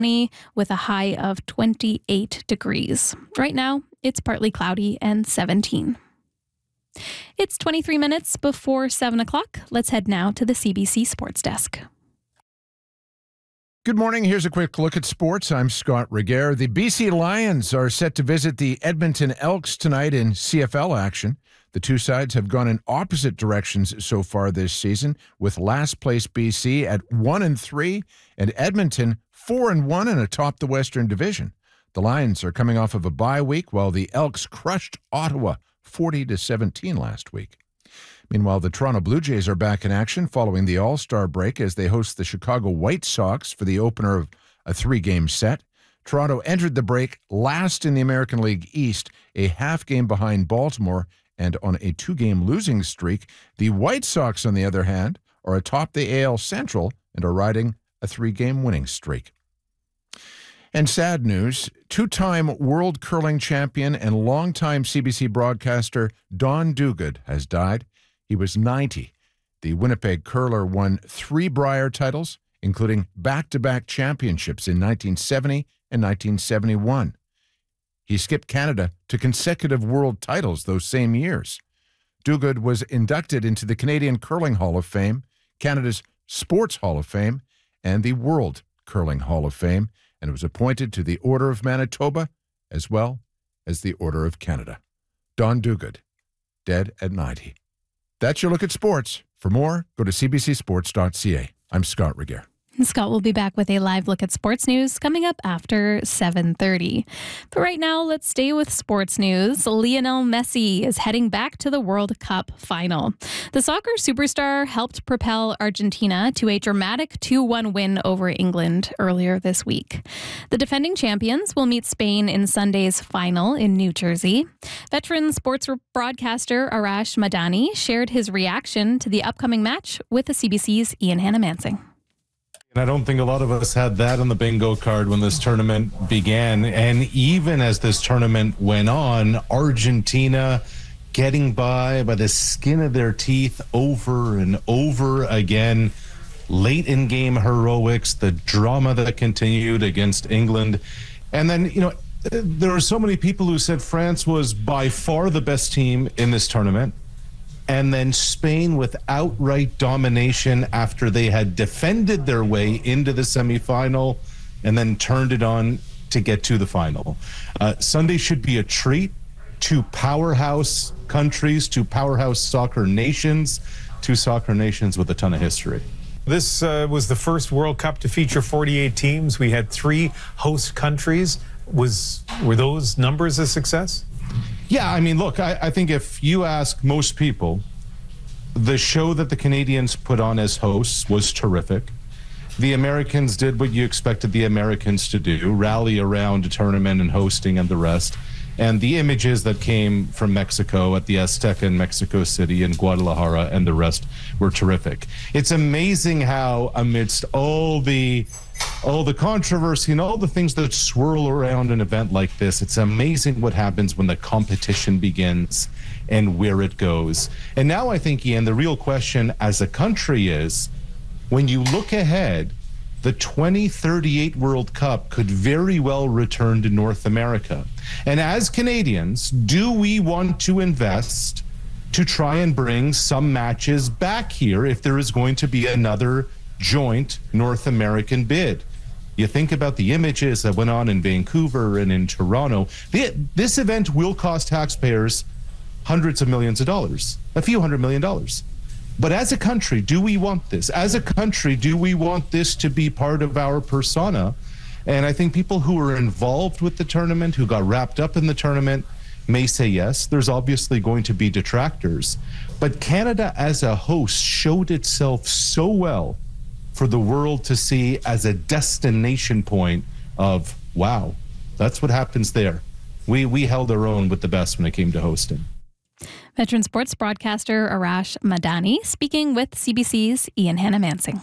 with a high of 28 degrees. Right now, it's partly cloudy and 17. It's 23 minutes before 7 o'clock. Let's head now to the CBC Sports Desk. Good morning. Here's a quick look at sports. I'm Scott Regehr. The BC Lions are set to visit the Edmonton Elks tonight in CFL action. The two sides have gone in opposite directions so far this season, with last place BC at 1-3 and Edmonton 4-1 and atop the Western Division. The Lions are coming off of a bye week, while the Elks crushed Ottawa 40-17 last week. Meanwhile, the Toronto Blue Jays are back in action following the All-Star break as they host the Chicago White Sox for the opener of a 3-game set. Toronto entered the break last in the American League East, a half game behind Baltimore, and on a 2-game losing streak. The White Sox, on the other hand, are atop the AL Central and are riding a 3-game winning streak. And sad news, two-time world curling champion and longtime CBC broadcaster Don Duguid has died. He was 90. The Winnipeg curler won 3 Brier titles, including back-to-back championships in 1970 and 1971. He skipped Canada to consecutive world titles those same years. Duguid was inducted into the Canadian Curling Hall of Fame, Canada's Sports Hall of Fame, and the World Curling Hall of Fame, and was appointed to the Order of Manitoba as well as the Order of Canada. Don Duguid, dead at 90. That's your look at sports. For more, go to cbcsports.ca. I'm Scott Regehr. Scott will be back with a live look at sports news coming up after 7:30. But right now, let's stay with sports news. Lionel Messi is heading back to the World Cup final. The soccer superstar helped propel Argentina to a dramatic 2-1 win over England earlier this week. The defending champions will meet Spain in Sunday's final in New Jersey. Veteran sports broadcaster Arash Madani shared his reaction to the upcoming match with the CBC's Ian Hannah-Mansing. And I don't think a lot of us had that on the bingo card when this tournament began. And even as this tournament went on, Argentina getting by the skin of their teeth over and over again. Late in game heroics, the drama that continued against England. And then, there were so many people who said France was by far the best team in this tournament. And then Spain with outright domination after they had defended their way into the semifinal and then turned it on to get to the final. Sunday should be a treat. 2 powerhouse countries, 2 powerhouse soccer nations, 2 soccer nations with a ton of history. This was the first World Cup to feature 48 teams. We had 3 host countries. Were those numbers a success? Yeah, I mean, look, I think if you ask most people, the show that the Canadians put on as hosts was terrific. The Americans did what you expected the Americans to do, rally around a tournament and hosting and the rest. And the images that came from Mexico at the Azteca in Mexico City and Guadalajara and the rest were terrific. It's amazing how amidst all the controversy and all the things that swirl around an event like this, it's amazing what happens when the competition begins and where it goes. And now I think, Ian, the real question as a country is, when you look ahead, the 2038 World Cup could very well return to North America. And as Canadians, do we want to invest to try and bring some matches back here if there is going to be another joint North American bid? You think about the images that went on in Vancouver and in Toronto. This event will cost taxpayers hundreds of millions of dollars, a few $100 million. But as a country, do we want this? As a country, do we want this to be part of our persona? And I think people who are involved with the tournament, who got wrapped up in the tournament, may say yes. There's obviously going to be detractors. But Canada as a host showed itself so well for the world to see as a destination point of, wow, that's what happens there. We held our own with the best when it came to hosting. Veteran sports broadcaster Arash Madani speaking with CBC's Ian Hannah-Mansing.